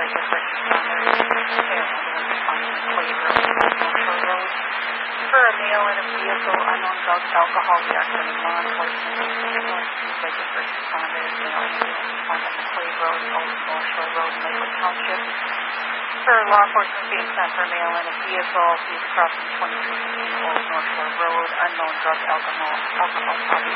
like the first responders, apparently responding to Clay Road, North Shore Road. For a male in a vehicle, unknown drugs, alcohol, we are sending law enforcement. Seems like the first responders, respond on Clay Road, Old North Shore Road, Lakewood Township. For law enforcement being sent for male in a vehicle, he's crossing 2315 Old North Shore Road, unknown drug, alcohol,